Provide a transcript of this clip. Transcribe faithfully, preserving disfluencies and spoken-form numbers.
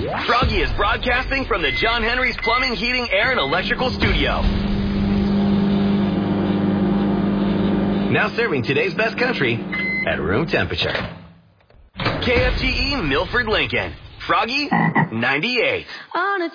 Froggy is broadcasting from the John Henry's Plumbing, Heating, Air, and Electrical Studio. Now serving today's best country at room temperature. K F G E Milford Lincoln. Froggy, ninety-eight. On a